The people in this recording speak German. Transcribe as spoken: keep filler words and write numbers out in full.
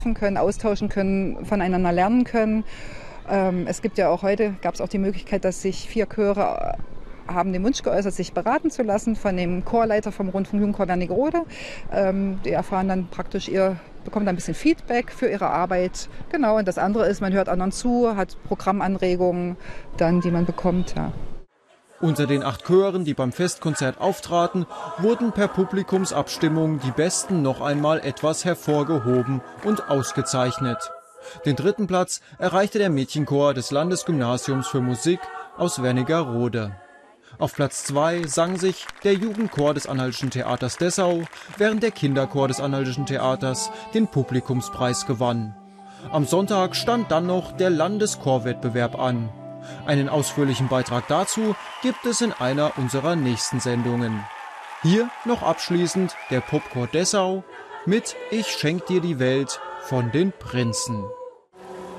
können, austauschen können, voneinander lernen können. Ähm, es gibt ja auch heute, gab es auch die Möglichkeit, dass sich vier Chöre haben den Wunsch geäußert, sich beraten zu lassen von dem Chorleiter vom Rundfunkjugendchor Wernigerode. Ähm, die erfahren dann praktisch ihr, bekommen dann ein bisschen Feedback für ihre Arbeit. Genau, und das andere ist, man hört anderen zu, hat Programmanregungen, dann, die man bekommt. Ja. Unter den acht Chören, die beim Festkonzert auftraten, wurden per Publikumsabstimmung die Besten noch einmal etwas hervorgehoben und ausgezeichnet. Den dritten Platz erreichte der Mädchenchor des Landesgymnasiums für Musik aus Wernigerode. Auf Platz zwei sang sich der Jugendchor des Anhaltischen Theaters Dessau, während der Kinderchor des Anhaltischen Theaters den Publikumspreis gewann. Am Sonntag stand dann noch der Landeschorwettbewerb an. Einen ausführlichen Beitrag dazu gibt es in einer unserer nächsten Sendungen. Hier noch abschließend der Popchor Dessau mit Ich schenk dir die Welt von den Prinzen.